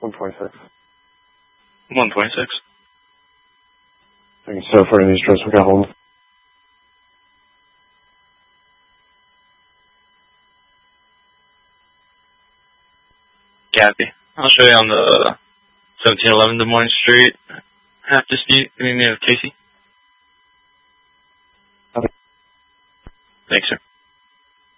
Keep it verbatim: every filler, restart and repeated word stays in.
one twenty-six. one twenty-six. Thank you, sir, for any of these drugs we got hold. Copy. I'll show you on the seventeen eleven Des Moines Street. Half dispute. Give me a minute, Casey. Okay. Thanks, sir.